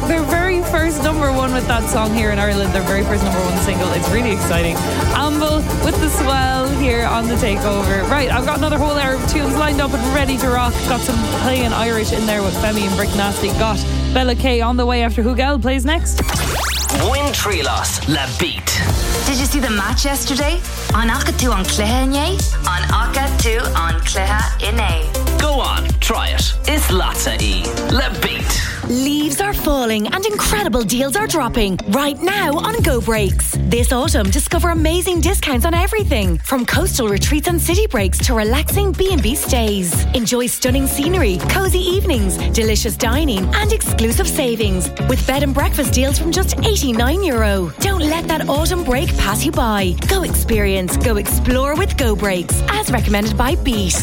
their very first number one with that song here in Ireland, their very first number one single. It's really exciting. Amble with the swell here on the Takeover. Right, I've got another whole hour of tunes lined up and ready to rock. Got some playing Irish in there with Femi and Brick Nasty. Got Bella K on the way after Hugel plays next. Win Trilos La Beat. Did you see the match yesterday? On Aka 2 on Cleha Inye? On Aka 2 on Cleha Inye. Go on, try it. It's Latza E. La Beat. Leaves are falling and incredible deals are dropping right now on Go Breaks. This autumn, discover amazing discounts on everything from coastal retreats and city breaks to relaxing B&B stays. Enjoy stunning scenery, cozy evenings, delicious dining and exclusive savings with bed and breakfast deals from just €89. Don't let that autumn break pass you by. Go experience, go explore with Go Breaks, as recommended by Beat.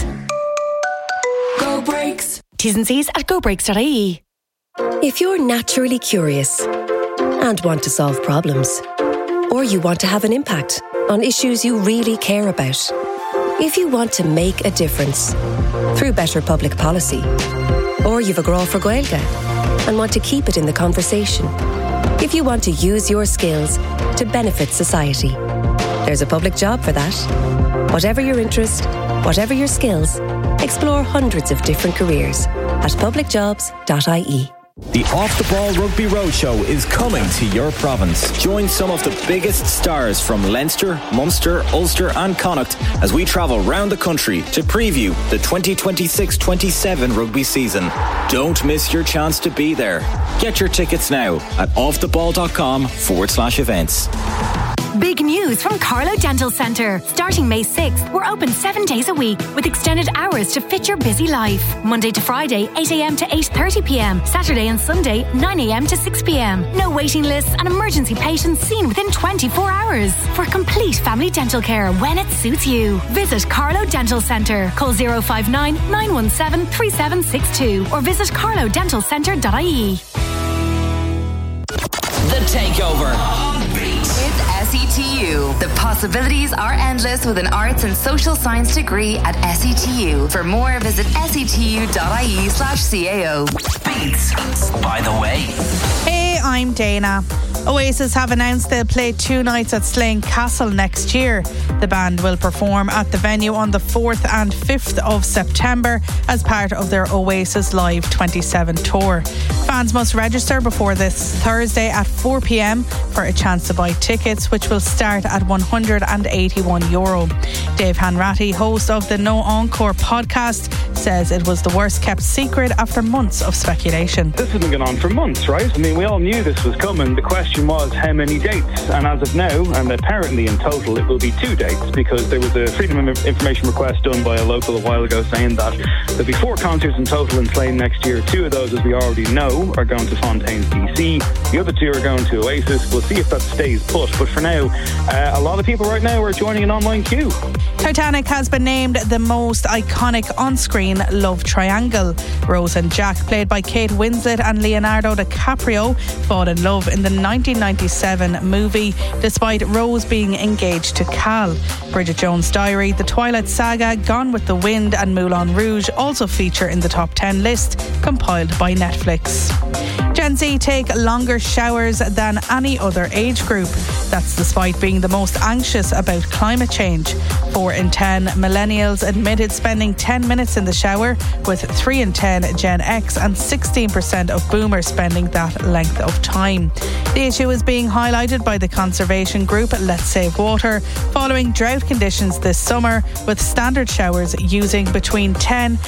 Go Breaks. T's and C's at gobreaks.ie. If you're naturally curious and want to solve problems, or you want to have an impact on issues you really care about, if you want to make a difference through better public policy, or you've a grá for Gaeilge and want to keep it in the conversation, if you want to use your skills to benefit society, there's a public job for that. Whatever your interest, whatever your skills, explore hundreds of different careers at publicjobs.ie. The Off the Ball Rugby Roadshow is coming to your province. Join some of the biggest stars from Leinster, Munster, Ulster and Connacht as we travel round the country to preview the 2026-27 rugby season. Don't miss your chance to be there. Get your tickets now at offtheball.com/events. Big news from Carlo Dental Centre. Starting May 6th, we're open 7 days a week with extended hours to fit your busy life. Monday to Friday, 8 a.m. to 8:30 p.m. Saturday and Sunday, 9 a.m. to 6 p.m. No waiting lists and emergency patients seen within 24 hours. For complete family dental care when it suits you. Visit Carlo Dental Centre. Call 059 917 3762 or visit carlodentalcentre.ie. The Takeover. It's SETU. The possibilities are endless with an arts and social science degree at SETU. For more, visit setu.ie/CAO. Beats. By the way. Hey, I'm Dana. Oasis have announced they'll play 2 nights at Slane Castle next year. The band will perform at the venue on the 4th and 5th of September as part of their Oasis Live 27 tour. Fans must register before this Thursday at 4 p.m. for a chance to buy tickets, which will start at €181. Dave Hanratty, host of the No Encore podcast, says it was the worst kept secret after months of speculation. This has been going on for months, right? I mean, we all knew this was coming. The question was how many dates, and as of now, and apparently in total, it will be 2 dates because there was a Freedom of Information request done by a local a while ago saying that there'll be 4 concerts in total in Slane next year. 2 of those, as we already know, are going to Fontaines DC. The other 2 are going to Oasis. We'll see if that stays put, but for now, a lot of people right now are joining an online queue. Titanic has been named the most iconic on-screen love triangle. Rose and Jack, played by Kate Winslet and Leonardo DiCaprio, fall in love in the 1997 movie, despite Rose being engaged to Cal. Bridget Jones' Diary, The Twilight Saga, Gone with the Wind and Moulin Rouge also feature in the top 10 list compiled by Netflix. Gen Z take longer showers than any other age group. That's despite being the most anxious about climate change. 4 in 10 millennials admitted spending 10 minutes in the shower, with 3 in 10 Gen X and 16% of boomers spending that length of time. The issue is being highlighted by the conservation group Let's Save Water, following drought conditions this summer, with standard showers using between 10